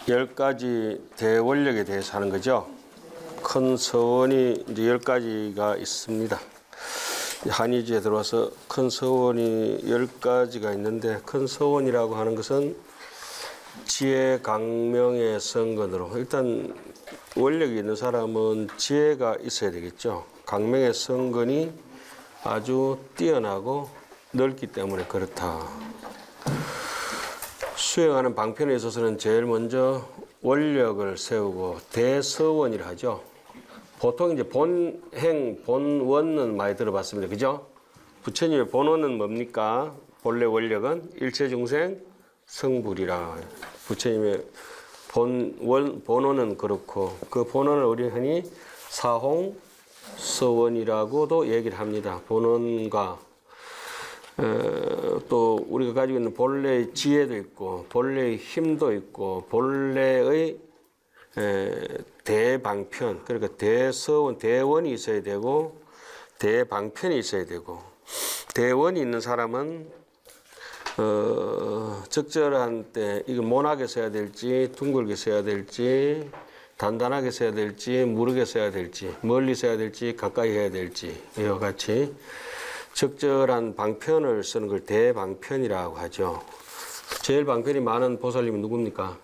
10가지 대원력에 대해서 하는 거죠. 큰 서원이 이제 10가지가 있습니다. 한의지에 들어와서 큰 서원이 10가지가 있는데, 큰 서원이라고 하는 것은 지혜 강명의 성근으로, 일단 원력이 있는 사람은 지혜가 있어야 되겠죠. 강명의 성근이 아주 뛰어나고 넓기 때문에 그렇다. 수행하는 방편에 있어서는 제일 먼저 원력을 세우고 대서원이라 하죠. 보통 이제 본행, 본원은 많이 들어봤습니다. 그죠? 부처님의 본원은 뭡니까? 본래 원력은 일체중생 성불이라. 부처님의 본원은 그렇고, 그 본원을 우리 흔히 사홍서원이라고도 얘기를 합니다. 본원과 또 우리가 가지고 있는 본래의 지혜도 있고, 본래의 힘도 있고, 본래의 대방편, 그러니까 대서원, 대원이 있어야 되고 대방편이 있어야 되고, 대원이 있는 사람은 적절한 때 이거 모나게 써야 될지 둥글게 써야 될지 단단하게 써야 될지 무르게 써야 될지 멀리 써야 될지 가까이 해야 될지 이와 같이 적절한 방편을 쓰는 걸 대방편이라고 하죠. 제일 방편이 많은 보살님은 누굽니까?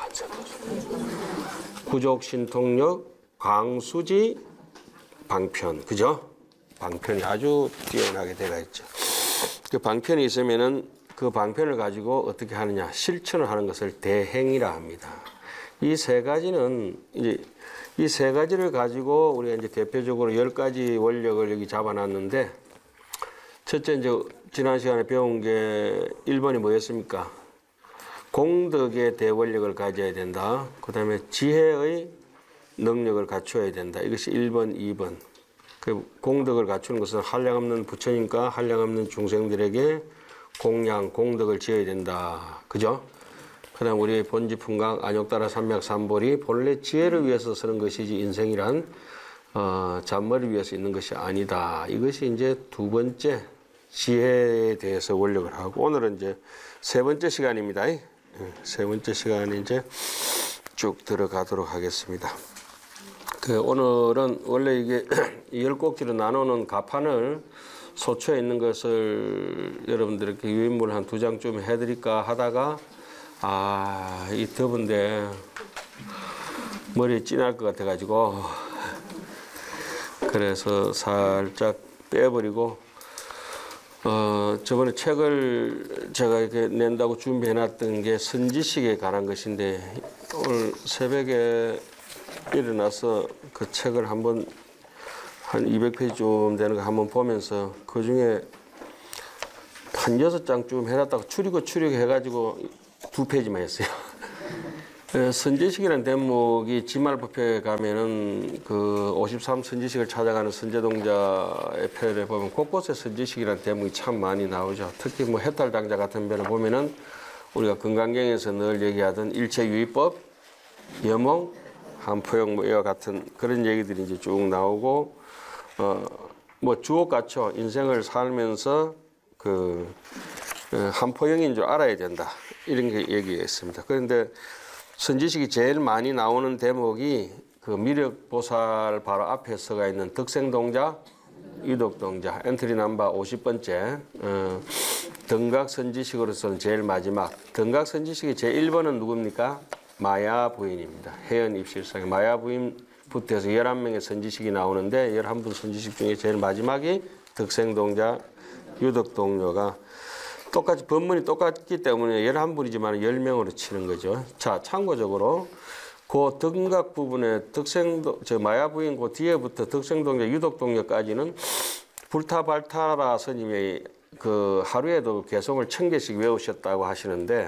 구족신통력 광수지 방편, 그죠? 방편이 아주 뛰어나게 되어 있죠. 그 방편이 있으면은 그 방편을 가지고 어떻게 하느냐, 실천을 하는 것을 대행이라 합니다. 이 세 가지는 이제 이 세 가지를 가지고 우리가 이제 대표적으로 10가지 원력을 여기 잡아놨는데, 첫째 이제 지난 시간에 배운 게 1번이 뭐였습니까? 공덕의 대원력을 가져야 된다. 그 다음에 지혜의 능력을 갖춰야 된다. 이것이 1번, 2번. 그 공덕을 갖추는 것은 한량없는 부처님과 한량없는 중생들에게 공양, 공덕을 지어야 된다. 그죠? 그 다음 우리 본지풍강, 안욕따라 삼맥삼볼이 본래 지혜를 위해서 쓰는 것이지 인생이란 잔머리를 위해서 있는 것이 아니다. 이것이 이제 두 번째 지혜에 대해서 원력을 하고, 오늘은 이제 세 번째 시간입니다. 세 번째 시간에 이제 쭉 들어가도록 하겠습니다. 오늘은 원래 이게 10꼭지로 나누는 가판을 소초에 있는 것을 여러분들에게 유인물 한 2장쯤 해드릴까 하다가, 이 더운데 머리에 찐할 것 같아가지고, 그래서 살짝 빼버리고, 저번에 책을 제가 이렇게 낸다고 준비해놨던 게 선지식에 관한 것인데, 오늘 새벽에 일어나서 그 책을 한번 한 200페이지쯤 되는 거 한번 보면서 그 중에 한 6장쯤 해놨다가 추리고 해가지고 2페이지만 했어요. 선지식이라는 대목이 지말법표에 가면은 그 53 선지식을 찾아가는 선제동자의 편에 보면 곳곳에 선지식이라는 대목이 참 많이 나오죠. 특히 뭐 해탈당자 같은 편을 보면은 우리가 건강경에서 늘 얘기하던 일체유의법, 여몽, 한포용 뭐 이와 같은 그런 얘기들이 이제 쭉 나오고, 뭐 주옥같죠. 인생을 살면서 한포용인 줄 알아야 된다. 이런 게 얘기했습니다. 그런데 선지식이 제일 많이 나오는 대목이 그 미륵보살 바로 앞에 서가 있는 덕생동자, 유덕동자, 엔트리 넘버 50번째 등각선지식으로서는 제일 마지막. 등각선지식의 제1번은 누굽니까? 마야부인입니다. 해연입실상에 마야부인부터 해서 11명의 선지식이 나오는데, 11분 선지식 중에 제일 마지막이 덕생동자, 유덕동료가 똑같이 법문이 똑같기 때문에 11분이지만 10명으로 치는 거죠. 자, 참고적으로 그 등각 부분에 마야부인 그 뒤에부터 덕생동자, 유덕동료까지는 불타발타라 스님의 그 하루에도 개송을 1000개씩 외우셨다고 하시는데,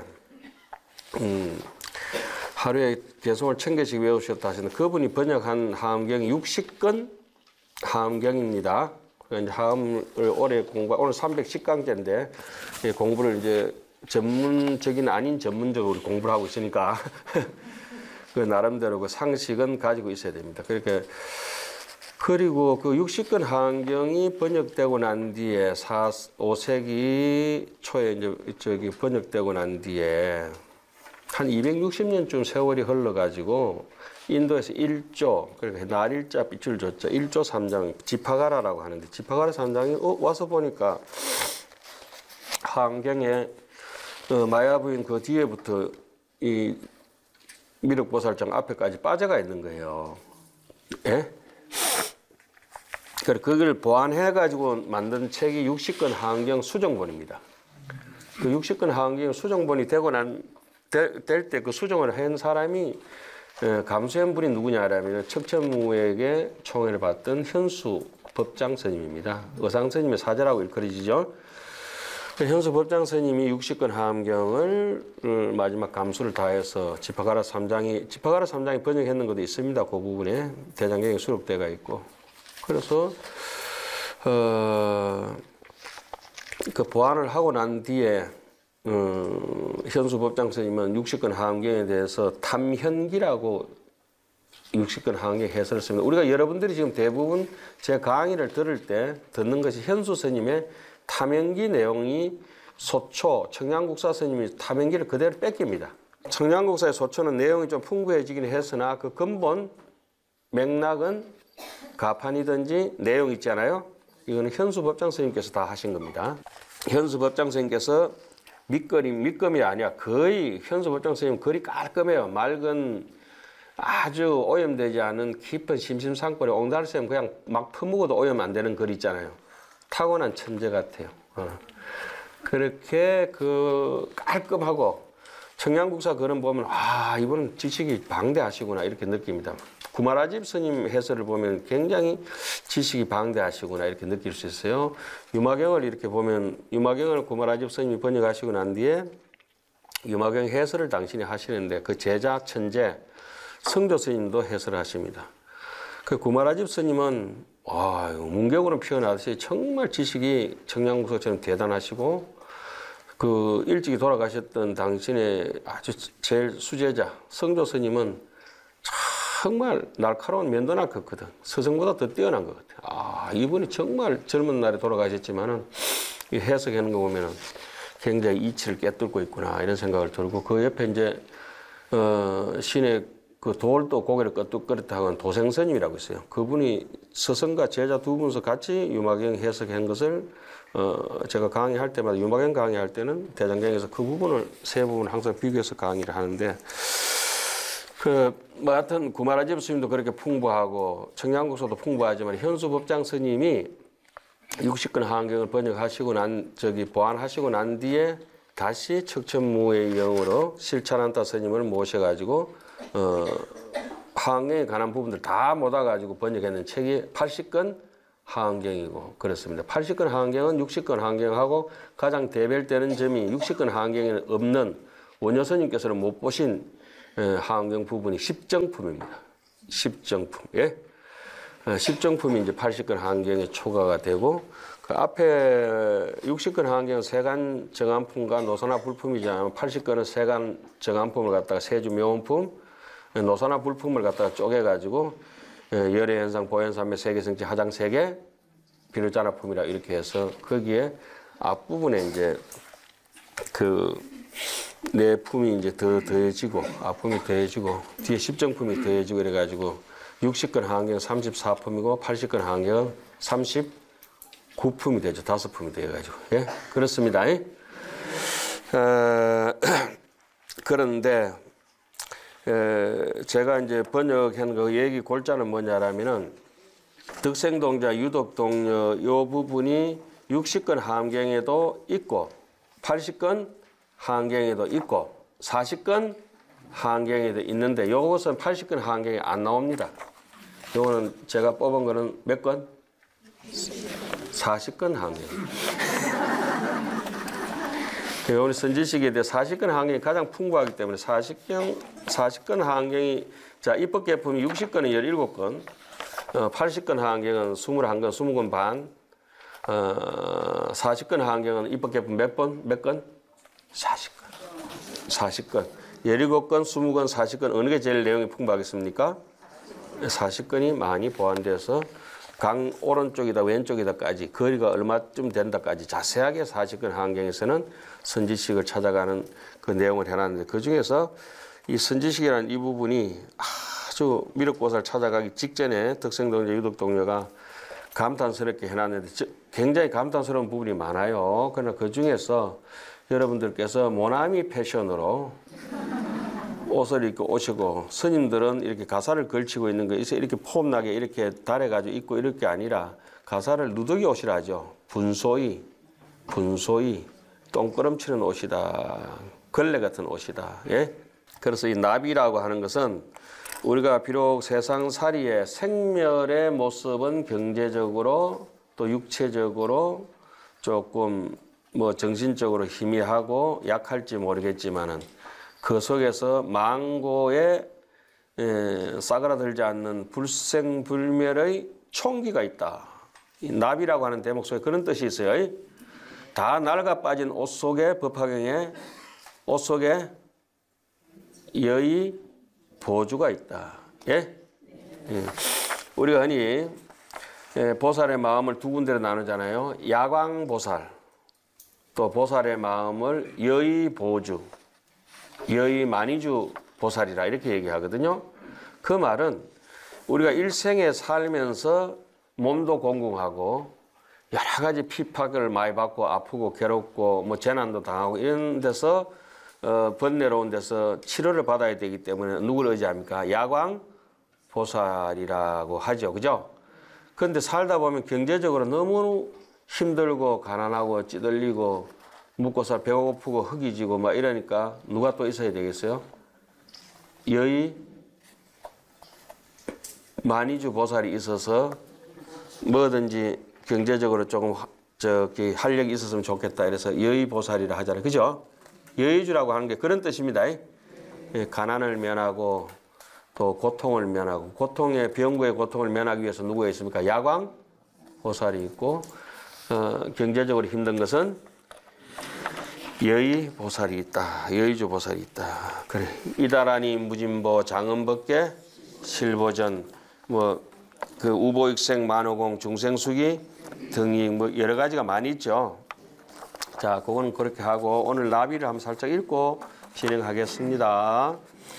하루에 개송을 1000개씩 외우셨다 하시는데, 그분이 번역한 하엄경이 60권 하엄경입니다. 이제 하음을 오래 오늘 310강째인데 공부를 이제 전문적인 아닌 전문적으로 공부를 하고 있으니까 그 나름대로 그 상식은 가지고 있어야 됩니다. 그리고 그 60권 하엄경이 번역되고 난 뒤에 5세기 초에 이제 번역되고 난 뒤에 한 260년쯤 세월이 흘러가지고 인도에서 1조, 그러니까 날일자 빛을 줬죠. 1조 3장, 지파가라라고 하는데 지파가라 3장이 와서 보니까 하안경에 마야 부인 그 뒤에부터 이 미륵보살장 앞에까지 빠져가 있는 거예요. 예? 그래서 그걸 보완해가지고 만든 책이 60권 하안경 수정본입니다. 그 60권 하안경 수정본이 되고 될 때 그 수정을 한 사람이 감수한 분이 누구냐라면 척천무에게 총애를 받던 현수 법장 스님입니다. 의상 스님의 사제라고 일컬어지죠. 현수 법장 스님이 60권 하안경을 마지막 감수를 다해서 지파가라 3장이 번역했는 것도 있습니다. 그 부분에 대장경에 수록되어 있고. 그래서 그 보완을 하고 난 뒤에 현수 법장 스님은 60권 하안경에 대해서 탐현기라고 60권 하안경 해설을 씁니다. 우리가 여러분들이 지금 대부분 제 강의를 들을 때 듣는 것이 현수 스님의 탐현기 내용이 소초, 청양국사 스님이 탐현기를 그대로 뺏깁니다. 청양국사의 소초는 내용이 좀 풍부해지긴 했으나 그 근본 맥락은 가판이든지 내용 있잖아요. 이거는 현수 법장 스님께서 다 하신 겁니다. 현수 법장 스님께서 밑금이 아니야. 거의 현수 법장 스님 글이 깔끔해요. 맑은 아주 오염되지 않은 깊은 심심산골에 옹달샘 그냥 막 퍼먹어도 오염 안 되는 글 있잖아요. 타고난 천재 같아요. 그렇게 그 깔끔하고 청양국사 글은 보면 이분은 지식이 방대하시구나 이렇게 느낍니다. 구마라집 스님 해설을 보면 굉장히 지식이 방대하시구나 이렇게 느낄 수 있어요. 유마경을 이렇게 보면 유마경을 구마라집 스님이 번역하시고 난 뒤에 유마경 해설을 당신이 하시는데 그 제자 천재 성조 스님도 해설을 하십니다. 그 구마라집 스님은 문경으로 표현하듯이 정말 지식이 청양국사처럼 대단하시고 그 일찍이 돌아가셨던 당신의 아주 제일 수제자 성조 스님은 정말 날카로운 면도날 것 같거든. 스승보다 더 뛰어난 것 같아. 이분이 정말 젊은 날에 돌아가셨지만은 이 해석하는 거 보면은 굉장히 이치를 깨뚫고 있구나 이런 생각을 들고 그 옆에 이제 신의 그 돌도 고개를 끄덕끄덕 하는 도생스님이라고 있어요. 그분이 스승과 제자 두 분서 같이 유마경 해석한 것을 제가 강의할 때마다 유마경 강의할 때는 대장경에서 그 부분을 세 부분 항상 비교해서 강의를 하는데 하여튼 구마라집 스님도 그렇게 풍부하고 청양국사도 풍부하지만 현수 법장 스님이 60권 하안경을 번역하시고 보완하시고 난 뒤에 다시 척천무의 영으로 실찬한다 스님을 모셔가지고 하안경에 관한 부분들 다 모아가지고 번역했는 책이 80권 하안경이고 그렇습니다. 80권 하안경은 60권 하안경하고 가장 대별되는 점이 60권 하안경에는 없는 원효 스님께서는 못 보신 하안경 부분이 십정품입니다. 십정품. 예? 십정품이 이제 80권 하안경에 초과가 되고 그 앞에 60권 하안경은 세간 정안품과 노선화 불품이잖아요. 80권은 세간 정안품을 갖다가 세주 묘원품, 노선화 불품을 갖다가 쪼개가지고 열애현상, 보현삼매, 세계성지, 하장세계, 비누자납품이라 이렇게 해서 거기에 앞부분에 이제 그 내 품이 이제 더해지고 앞품이 더해지고 뒤에 십정품이 더해지고 이래가지고 60권 하안경 34품이고 80권 하안경 39품이 되죠. 5품이 되어가지고 예 그렇습니다. 그런데 제가 이제 번역한 그 얘기 골자는 뭐냐라면은 득생동자, 유독동녀 요 부분이 60권 하안경에도 있고 80권 하안경에도 있고 40권 하안경에도 있는데 요것은 80권 하안경에 안 나옵니다. 요거는 제가 뽑은 거는 몇 권? 40권 하안경. 오늘 선지식에 대해 40권 하안경이 가장 풍부하기 때문에 40권 하안경이 자 입법개품이 60권은 17권, 80권 하안경은 21권, 20권 반, 40권 하안경은 입법개품 몇 건? 40건. 17건, 20건, 40건 어느 게 제일 내용이 풍부하겠습니까? 40건이 많이 보완돼서 강 오른쪽이다 왼쪽이다까지 거리가 얼마쯤 된다까지 자세하게 사시권 환경에서는 선지식을 찾아가는 그 내용을 해놨는데 그중에서 이 선지식이라는 이 부분이 아주 미륵보살 찾아가기 직전에 덕생동료 유덕동료가 감탄스럽게 해놨는데 굉장히 감탄스러운 부분이 많아요. 그러나 그중에서 여러분들께서 모나미 패션으로 옷을 입고 오시고 스님들은 이렇게 가사를 걸치고 있는 거 이렇게 폼나게 이렇게 달아가지고 입고 이럴 게 아니라 가사를 누더기 옷이라 하죠. 분소이 똥끄럼치는 옷이다. 걸레 같은 옷이다. 예? 그래서 이 나비라고 하는 것은 우리가 비록 세상살이의 생멸의 모습은 경제적으로 또 육체적으로 조금 뭐 정신적으로 희미하고 약할지 모르겠지만은 그 속에서 망고에 싸그라들지 않는 불생불멸의 총기가 있다. 이 나비라고 하는 대목 속에 그런 뜻이 있어요. 다 낡아 빠진 옷 속에 법화경에 옷 속에 여의 보주가 있다. 예? 우리가 흔히 보살의 마음을 두 군데로 나누잖아요. 야광보살 또 보살의 마음을 여의보주 여의만이주 보살이라 이렇게 얘기하거든요. 그 말은 우리가 일생에 살면서 몸도 공공하고 여러 가지 핍박을 많이 받고 아프고 괴롭고 뭐 재난도 당하고 이런 데서 번뇌로운 데서 치료를 받아야 되기 때문에 누구를 의지합니까? 야광 보살이라고 하죠. 그죠? 그런데 살다 보면 경제적으로 너무 힘들고 가난하고 찌들리고 묵고 살 배고프고 흙이 지고 막 이러니까 누가 또 있어야 되겠어요? 여의 만이주 보살이 있어서 뭐든지 경제적으로 조금 활력이 있었으면 좋겠다. 이래서 여의 보살이라 하잖아요. 그죠? 여의주라고 하는 게 그런 뜻입니다. 가난을 면하고 또 고통을 면하고 고통의 병고의 고통을 면하기 위해서 누구가 있습니까? 야광 보살이 있고 경제적으로 힘든 것은 여의 보살이 있다. 여의주 보살이 있다. 그래. 이다라니 무진보 장엄법계 실보전 뭐 그 우보익생 만호공 중생수기 등이 뭐 여러 가지가 많이 있죠. 자, 그거는 그렇게 하고 오늘 나비를 한번 살짝 읽고 진행하겠습니다.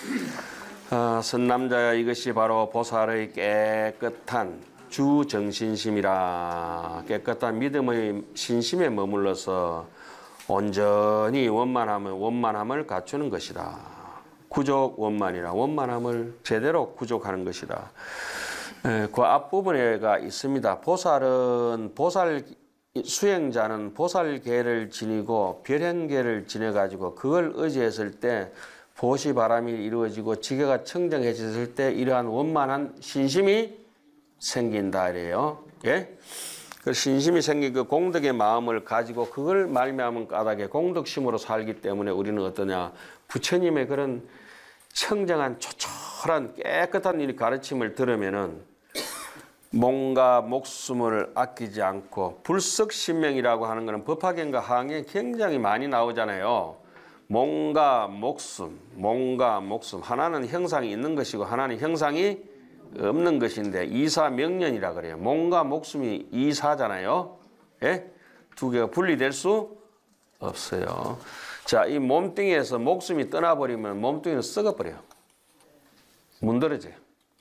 선남자야 이것이 바로 보살의 깨끗한 주정신심이라. 깨끗한 믿음의 신심에 머물러서 온전히 원만함을 갖추는 것이다. 구족 원만이라. 원만함을 제대로 구족하는 것이다. 그 앞부분에가 있습니다. 수행자는 보살계를 지니고 별행계를 지내가지고 그걸 의지했을 때 보시바람이 이루어지고 지게가 청정해졌을 때 이러한 원만한 신심이 생긴다 이래요. 예? 그 신심이 생긴 그 공덕의 마음을 가지고 그걸 말미암은 까닭에 공덕심으로 살기 때문에 우리는 어떠냐? 부처님의 그런 청정한 초철한 깨끗한 이 가르침을 들으면은 몸과 목숨을 아끼지 않고 불석신명이라고 하는 것은 법화경과 하항에 굉장히 많이 나오잖아요. 몸과 목숨 하나는 형상이 있는 것이고 하나는 형상이 없는 것인데 이사명년이라 그래요. 몸과 목숨이 이사잖아요. 예? 두 개가 분리될 수 없어요. 자, 이 몸뚱이에서 목숨이 떠나버리면 몸뚱이는 썩어버려요. 문드러져요.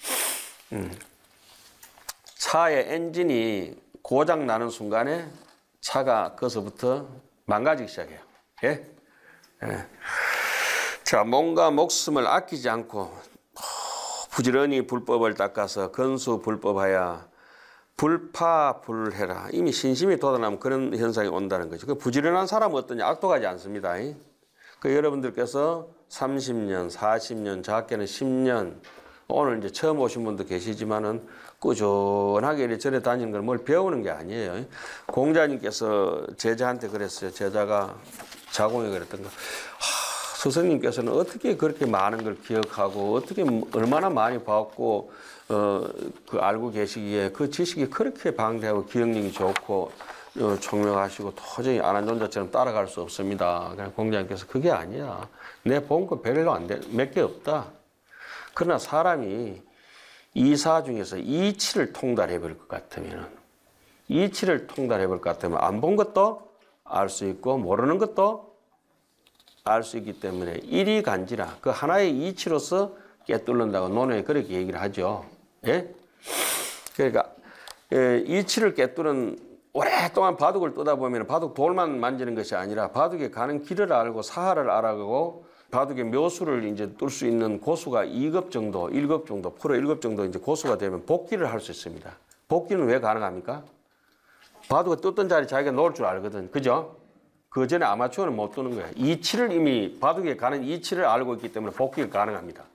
차의 엔진이 고장 나는 순간에 차가 거기서부터 망가지기 시작해요. 예? 예. 자, 몸과 목숨을 아끼지 않고 부지런히 불법을 닦아서 건수불법하여 불파불해라. 이미 신심이 돋아나면 그런 현상이 온다는 거죠. 그 부지런한 사람은 어떠냐? 악독하지 않습니다. 그 여러분들께서 30년, 40년, 작게는 10년, 오늘 이제 처음 오신 분도 계시지만은 꾸준하게 이래저래 다니는 걸 뭘 배우는 게 아니에요. 공자님께서 제자한테 그랬어요. 제자가 자공에 그랬던 거. 스승님께서는 어떻게 그렇게 많은 걸 기억하고 어떻게 얼마나 많이 봤고 그 알고 계시기에 그 지식이 그렇게 방대하고 기억력이 좋고 총명하시고 도저히 안한존자처럼 따라갈 수 없습니다. 그래서 공자님께서 그게 아니야. 내 본 거 별로 안 돼. 몇 개 없다. 그러나 사람이 이사 중에서 이치를 통달해 버릴 것 같으면 이치를 통달해 버릴 것 같으면 안 본 것도 알 수 있고 모르는 것도 알 수 있기 때문에 일이간지라 그 하나의 이치로서 깨뚫는다고 논어에 그렇게 얘기를 하죠. 예? 그러니까 이치를 깨뚫은 오랫동안 바둑을 뜨다 보면 바둑 돌만 만지는 것이 아니라 바둑에 가는 길을 알고 사활을 알아가고 바둑의 묘수를 이제 뜰 수 있는 고수가 2급 정도, 1급 정도, 프로 1급 정도 이제 고수가 되면 복기를 할 수 있습니다. 복기는 왜 가능합니까? 바둑을 떴던 자리 자기가 놓을 줄 알거든. 그죠? 그 전에 아마추어는 못 뜨는 거야. 이치를 이미 바둑에 가는 이치를 알고 있기 때문에 복기가 가능합니다.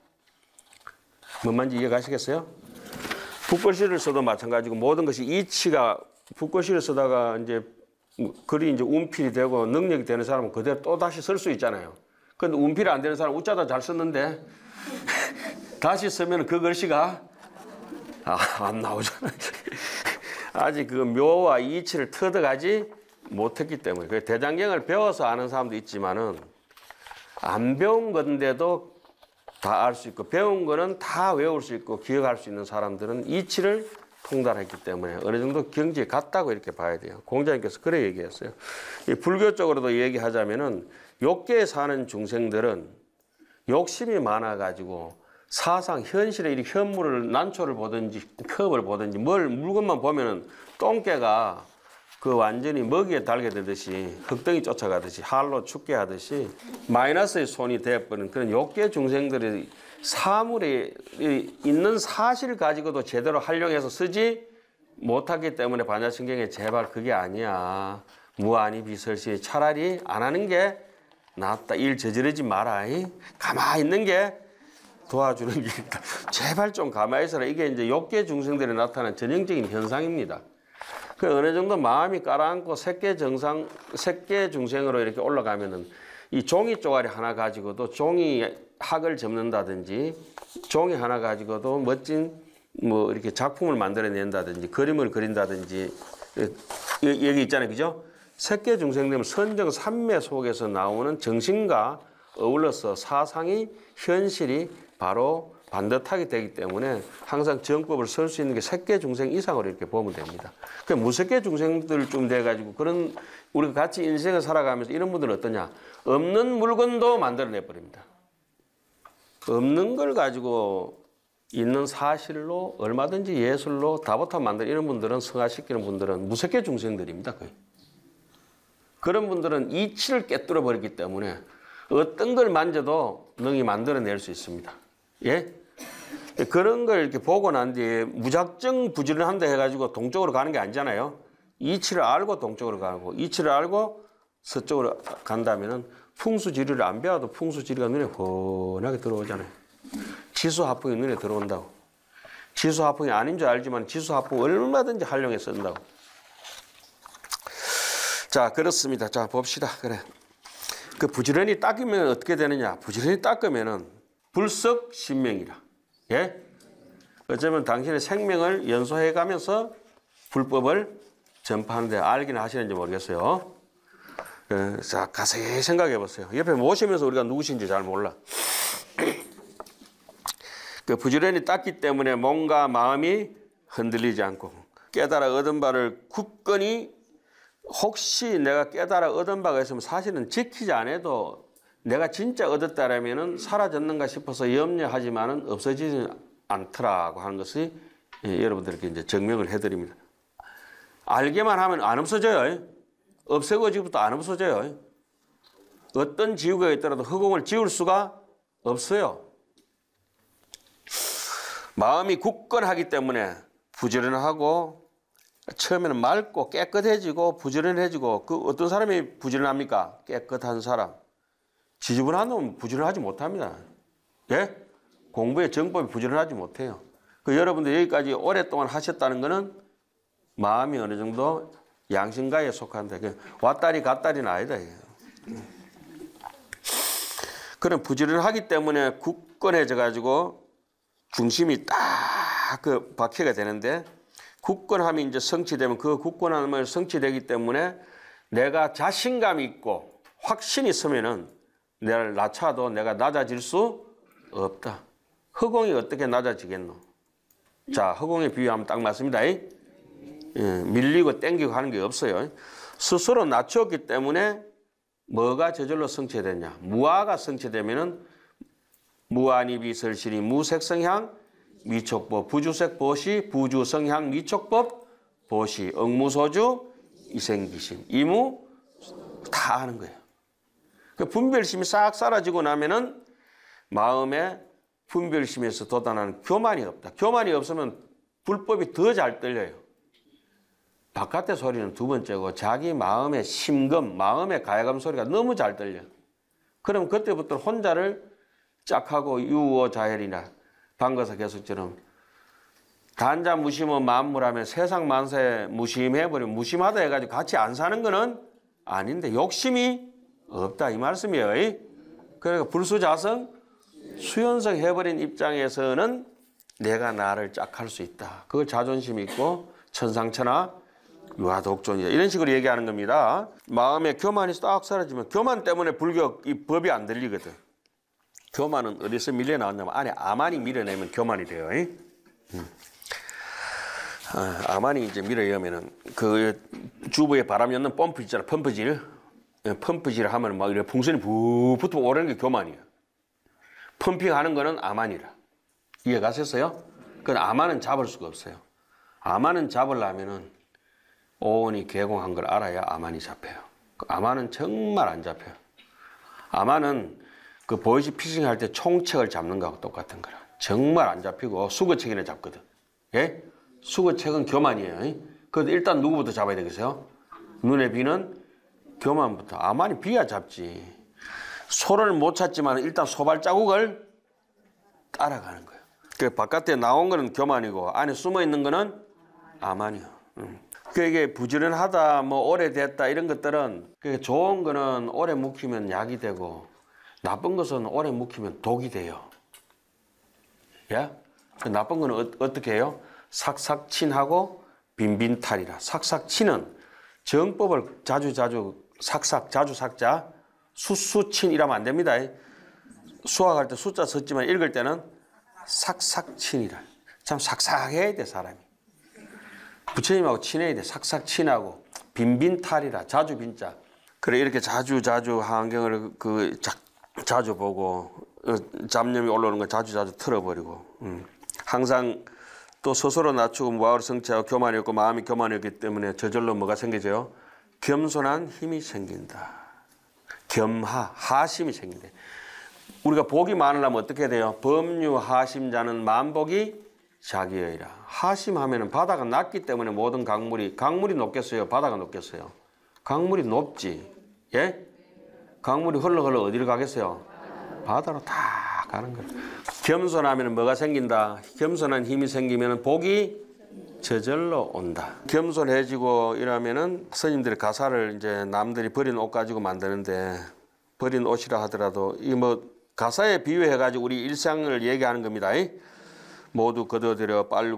뭔 말인지 이해가시겠어요? 붓글씨를 써도 마찬가지고 모든 것이 이치가 붓글씨를 쓰다가 이제 글이 이제 운필이 되고 능력이 되는 사람은 그대로 또 다시 쓸 수 있잖아요. 근데 운필이 안 되는 사람은 우짜다 잘 썼는데 다시 쓰면 그 글씨가 안 나오잖아요. 아직 그 묘와 이치를 터득하지 못했기 때문에 그 대장경을 배워서 아는 사람도 있지만은 안 배운 건데도 다 알 수 있고 배운 거는 다 외울 수 있고 기억할 수 있는 사람들은 이치를 통달했기 때문에 어느 정도 경지에 갔다고 이렇게 봐야 돼요. 공자님께서 그래 얘기했어요. 이 불교 쪽으로도 얘기하자면은 욕계에 사는 중생들은 욕심이 많아가지고 사상 현실의 이 현물을 난초를 보든지 컵을 보든지 물건만 보면은 똥개가 그 완전히 먹이에 달게 되듯이 흙덩이 쫓아가듯이 할로 죽게 하듯이 마이너스의 손이 되어버린 그런 욕계 중생들이 사물에 있는 사실을 가지고도 제대로 활용해서 쓰지 못하기 때문에 반야신경에 제발 그게 아니야. 무아니 비설시 차라리 안 하는 게 낫다. 일 저지르지 마라. 가만히 있는 게 도와주는 게 있다. 제발 좀 가만히 있어라. 이게 이제 욕계 중생들이 나타나는 전형적인 현상입니다. 그 어느 정도 마음이 깔아앉고 색계 중생으로 이렇게 올라가면은 이 종이 쪼가리 하나 가지고도 종이 학을 접는다든지 종이 하나 가지고도 멋진 뭐 이렇게 작품을 만들어낸다든지 그림을 그린다든지 여기 있잖아요. 그죠? 색계 중생 되면 선정 삼매 속에서 나오는 정신과 어울러서 사상이 현실이 바로 반듯하게 되기 때문에 항상 정법을 쓸 수 있는 게 색계 중생 이상으로 이렇게 보면 됩니다. 그 무색계 중생들 좀 돼가지고 그런 우리가 같이 인생을 살아가면서 이런 분들은 어떠냐? 없는 물건도 만들어내 버립니다. 없는 걸 가지고 있는 사실로 얼마든지 예술로 다보타 만드는 이런 분들은 성화시키는 분들은 무색계 중생들입니다. 거의. 그런 분들은 이치를 깨뚫어 버리기 때문에 어떤 걸 만져도 능히 만들어낼 수 있습니다. 예? 그런 걸 이렇게 보고 난 뒤에 무작정 부지런한다 해가지고 동쪽으로 가는 게 아니잖아요. 이치를 알고 동쪽으로 가고 이치를 알고 서쪽으로 간다면은 풍수지리를 안 배워도 풍수지리가 눈에 훤하게 들어오잖아요. 지수화풍이 눈에 들어온다고. 지수화풍이 아닌 줄 알지만 지수화풍 얼마든지 활용해 쓴다고. 자, 그렇습니다. 자, 봅시다. 그래. 그 부지런히 닦으면 어떻게 되느냐? 부지런히 닦으면은 불석신명이라. 예? 어쩌면 당신의 생명을 연소해 가면서 불법을 전파하는데 알기는 하시는지 모르겠어요. 자, 가세히 생각해 보세요. 옆에 모시면서 우리가 누구신지 잘 몰라. 그 부지런히 닦기 때문에 몸과 마음이 흔들리지 않고 깨달아 얻은 바를 굳건히 혹시 내가 깨달아 얻은 바가 있으면 사실은 지키지 않아도 내가 진짜 얻었다라면은 사라졌는가 싶어서 염려하지만은 없어지지 않더라고 하는 것이 여러분들께 이제 증명을 해드립니다. 알게만 하면 안 없어져요. 없애고지부터 안 없어져요. 어떤 지우개가 있더라도 흑공을 지울 수가 없어요. 마음이 굳건하기 때문에 부지런하고 처음에는 맑고 깨끗해지고 부지런해지고 그 어떤 사람이 부지런합니까? 깨끗한 사람. 지저분한 놈은 부지런하지 못합니다. 예? 공부에 정법이 부지런하지 못해요. 그 여러분들 여기까지 오랫동안 하셨다는 것은 마음이 어느 정도 양심가에 속한다. 왔다리 갔다리는 아니다. 그런 부지런하기 때문에 굳건해져 가지고 중심이 딱 그 박혀가 되는데 굳건함이 이제 성취되면 그 굳건함을 성취되기 때문에 내가 자신감이 있고 확신이 있으면은 내가 낮춰도 내가 낮아질 수 없다. 허공이 어떻게 낮아지겠노? 자, 허공에 비유하면 딱 맞습니다. 예, 밀리고 땡기고 하는 게 없어요. 스스로 낮췄기 때문에 뭐가 저절로 성취됐냐? 무아가 성취되면은 무아니비설실이 무색성향 미촉법 부주색 보시 부주성향 미촉법 보시 응무소주 이생기심 이무 다 하는 거예요. 그 분별심이 싹 사라지고 나면은 마음에 분별심에서 돋아나는 교만이 없다. 교만이 없으면 불법이 더 잘 들려요. 바깥의 소리는 두 번째고 자기 마음의 심금, 마음의 가야감 소리가 너무 잘 들려. 그럼 그때부터 혼자를 짝하고 유오자헬이나 방거사 개수처럼 단자 무심은 만무라면 세상 만사에 무심해버리면 무심하다 해가지고 같이 안 사는 거는 아닌데 욕심이 없다 이 말씀이에요. 그러니까 불수자성 수연성 해버린 입장에서는 내가 나를 짝할 수 있다. 그걸 자존심 있고 천상천하 유아독존이다. 이런 식으로 얘기하는 겁니다. 마음에 교만이 싹 사라지면 교만 때문에 불교 이 법이 안 들리거든. 교만은 어디서 밀려 나왔냐면 안에 아만이 밀어내면 교만이 돼요. 아만이 이제 밀어내면은 그 주부에 바람 넣는 펌프 있잖아. 펌프질. 펌프질을 하면 막 이렇게 풍선이 부부터 오르는 게 교만이야. 펌핑하는 거는 아만이라. 이해 가셨어요? 그건 아만은 잡을 수가 없어요. 아만은 잡으려면은 오온이 개공한 걸 알아야 아만이 잡혀요. 아만은 정말 안 잡혀요. 아만은 그 보이시 피싱 할 때 총책을 잡는 거하고 똑같은 거라. 정말 안 잡히고 수거책이나 잡거든. 예? 수거책은 교만이에요. 그래도 일단 누구부터 잡아야 되겠어요? 눈에 비는 교만부터. 아만이 비야 잡지. 소를 못 찾지만 일단 소발자국을 따라가는 거예요. 그 바깥에 나온 거는 교만이고 안에 숨어 있는 거는 아만이요. 그 이게 부지런하다, 뭐 오래됐다 이런 것들은 그 좋은 거는 오래 묵히면 약이 되고 나쁜 것은 오래 묵히면 독이 돼요. 예? 그 나쁜 거는 어떻게 해요? 삭삭친하고 빈빈탈이라. 삭삭친은 정법을 자주 삭삭 자주 삭자 수수친 이라면 안 됩니다. 수학할 때 숫자 썼지만 읽을 때는 삭삭친이라. 참 삭삭해야 돼 사람이. 부처님하고 친해야 돼. 삭삭 친하고 빈빈탈이라. 자주 빈자. 그래 이렇게 자주 환경을 자주 보고 잡념이 올라오는 거 자주 틀어버리고 항상 또 스스로 낮추고 무아를 성취하고 교만이 없고 마음이 교만이 없기 때문에 저절로 뭐가 생기죠? 겸손한 힘이 생긴다. 하심이 생긴다. 우리가 복이 많으려면 어떻게 돼요? 법류 하심자는 만복이 자기여이라. 하심하면은 바다가 낮기 때문에 모든 강물이 높겠어요? 바다가 높겠어요? 강물이 높지. 예? 강물이 흘러 어디로 가겠어요? 바다로 다 가는 거예요. 겸손하면 뭐가 생긴다? 겸손한 힘이 생기면 복이 저절로 온다. 겸손해지고 이러면은 스님들의 가사를 이제 남들이 버린 옷 가지고 만드는데 버린 옷이라 하더라도 이 뭐 가사에 비유해 가지고 우리 일상을 얘기하는 겁니다. 모두 거둬들여 빨고